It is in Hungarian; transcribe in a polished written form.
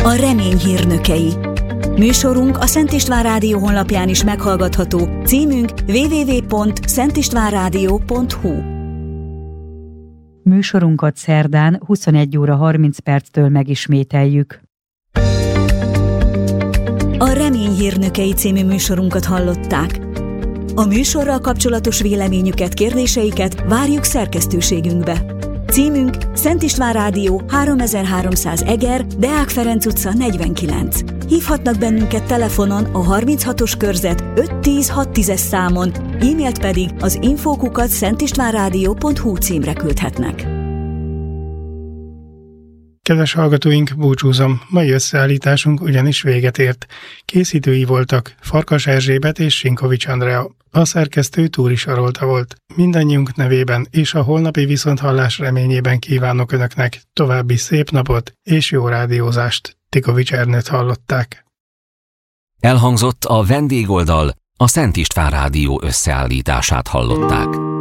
A remény hírnökei. Műsorunk a Szent István Rádió honlapján is meghallgatható. Címünk www.szentistvánradio.hu. Műsorunkat szerdán 21 óra 30 perctől megismételjük. A Remény hírnökei című műsorunkat hallották. A műsorral kapcsolatos véleményüket, kérdéseiket várjuk szerkesztőségünkbe. Címünk Szent István Rádió 3300 Eger, Deák Ferenc utca 49. Hívhatnak bennünket telefonon a 36-os körzet 510-610-es számon, e-mailt pedig az info@szentistvánradio.hu címre küldhetnek. Kedves hallgatóink, búcsúzom, mai összeállításunk ugyanis véget ért. Készítői voltak Farkas Erzsébet és Sinkovics Andrea. A szerkesztő Túri Sarolta volt. Mindannyiunk nevében és a holnapi viszonthallás reményében kívánok Önöknek további szép napot és jó rádiózást. Tikovics Ernőt hallották. Elhangzott a vendégoldal, a Szent István Rádió összeállítását hallották.